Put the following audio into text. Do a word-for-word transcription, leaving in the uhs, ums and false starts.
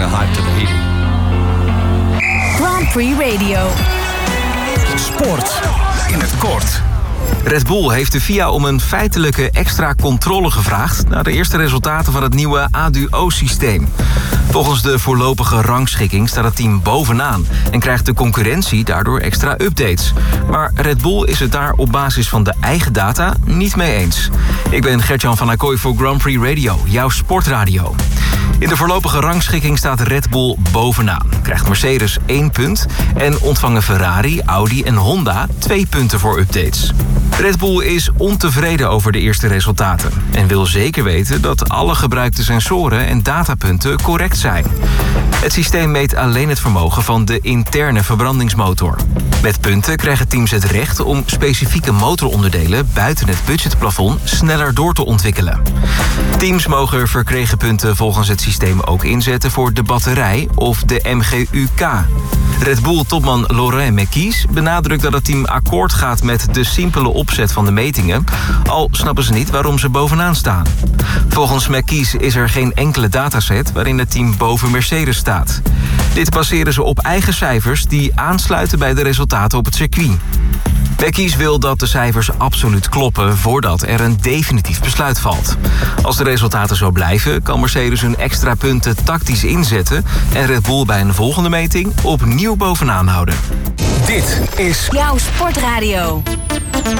hype to the heating. Grand Prix Radio. Sport in het kort. Red Bull heeft de F I A om een feitelijke extra controle gevraagd naar de eerste resultaten van het nieuwe A D U O-systeem. Volgens de voorlopige rangschikking staat het team bovenaan en krijgt de concurrentie daardoor extra updates. Maar Red Bull is het daar op basis van de eigen data niet mee eens. Ik ben Gert-Jan van Acquoy voor Grand Prix Radio, jouw sportradio. In de voorlopige rangschikking staat Red Bull bovenaan. Krijgt Mercedes één punt en ontvangen Ferrari, Audi en Honda twee punten voor updates. Red Bull is ontevreden over de eerste resultaten en wil zeker weten dat alle gebruikte sensoren en datapunten correct zijn. Het systeem meet alleen het vermogen van de interne verbrandingsmotor. Met punten krijgen teams het recht om specifieke motoronderdelen buiten het budgetplafond sneller door te ontwikkelen. Teams mogen verkregen punten volgens het systeem ook inzetten voor de batterij of de M G U K. Red Bull-topman Laurent Mekies benadrukt dat het team akkoord gaat met de simpele opzet van de metingen, al snappen ze niet waarom ze bovenaan staan. Volgens Mekies is er geen enkele dataset waarin het team boven Mercedes staat. Dit baseren ze op eigen cijfers die aansluiten bij de resultaten op het circuit. Mekies wil dat de cijfers absoluut kloppen voordat er een definitief besluit valt. Als de resultaten zo blijven, kan Mercedes hun extra punten tactisch inzetten en Red Bull bij een volgende meting opnieuw bovenaan houden. Dit is Jouw sportradio.